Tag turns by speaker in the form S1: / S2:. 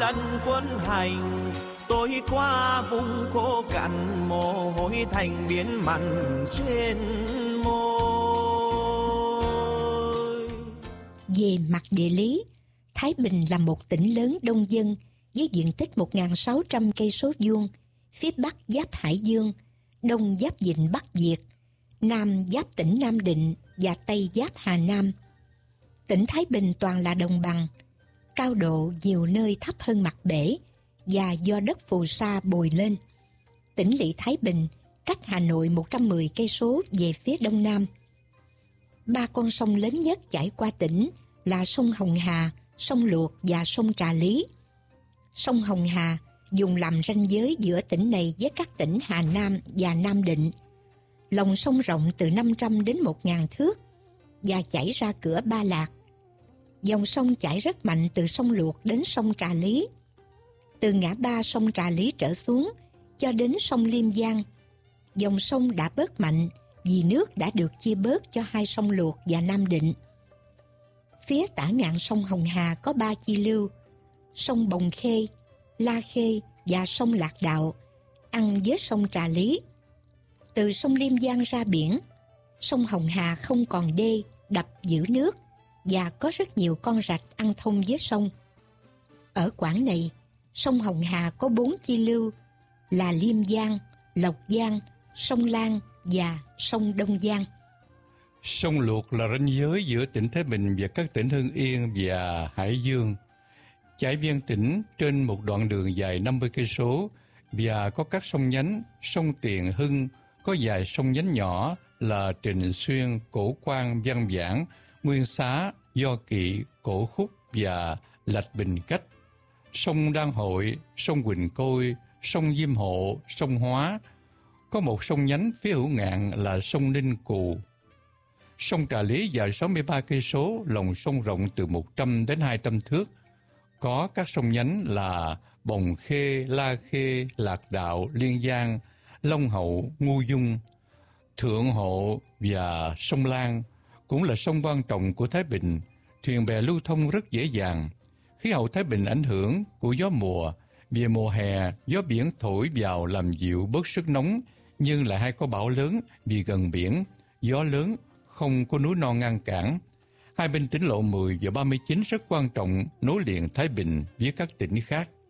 S1: lần quân hành, tôi qua vùng khô cằn, mồ hôi thành biến mặn trên môi.
S2: Về mặt địa lý, Thái Bình là một tỉnh lớn đông dân với diện tích 1.600 cây số vuông, phía bắc giáp Hải Dương, đông giáp vịnh Bắc Việt, nam giáp tỉnh Nam Định và tây giáp Hà Nam. Tỉnh Thái Bình toàn là đồng bằng, cao độ nhiều nơi thấp hơn mặt bể và do đất phù sa bồi lên. Tỉnh lỵ Thái Bình cách Hà Nội 110 cây số về phía đông nam. 3 con sông lớn nhất chảy qua tỉnh là sông Hồng Hà, sông Luộc và sông Trà Lý. Sông Hồng Hà dùng làm ranh giới giữa tỉnh này với các tỉnh Hà Nam và Nam Định. Lòng sông rộng từ 500 đến 1.000 thước và chảy ra cửa Ba Lạc. Dòng sông chảy rất mạnh từ sông Luộc đến sông Trà Lý. Từ ngã ba sông Trà Lý trở xuống cho đến sông Liêm Giang, dòng sông đã bớt mạnh vì nước đã được chia bớt cho 2 sông Luộc và Nam Định. Phía tả ngạn sông Hồng Hà có 3 chi lưu: sông Bồng Khê, La Khê và sông Lạc Đạo, ăn với sông Trà Lý. Từ sông Liêm Giang ra biển, sông Hồng Hà không còn đê, đập giữ nước và có rất nhiều con rạch ăn thông với sông. Ở quãng này, sông Hồng Hà có 4 chi lưu là Liêm Giang, Lộc Giang, sông Lan và sông Đông Giang.
S3: Sông Luộc là ranh giới giữa tỉnh Thái Bình và các tỉnh Hưng Yên và Hải Dương, chảy ven tỉnh trên một đoạn đường dài 50 cây số và có các sông nhánh: sông Tiền Hưng, có vài sông nhánh nhỏ là Trình Xuyên, Cổ Quang, Văn Vãn, Nguyên Xá, Do Kỵ, Cổ Khúc và Lạch Bình Cách. Sông Đan Hội, sông Quỳnh Côi, sông Diêm Hộ, sông Hóa. Có một sông nhánh phía hữu ngạn là sông Ninh Cù. Sông Trà Lý dài 63 cây số, lòng sông rộng từ 100 đến 200 thước. Có các sông nhánh là Bồng Khê, La Khê, Lạc Đạo, Liên Giang, Long Hậu, Ngu Dung, Thượng Hộ và sông Lan, cũng là sông quan trọng của Thái Bình. Thuyền bè lưu thông rất dễ dàng. Khí hậu Thái Bình ảnh hưởng của gió mùa. Về mùa hè, gió biển thổi vào làm dịu bớt sức nóng, nhưng lại hay có bão lớn vì gần biển, gió lớn, không có núi non ngăn cản. Hai bên tỉnh lộ 10 và 39 rất quan trọng nối liền Thái Bình với các tỉnh khác.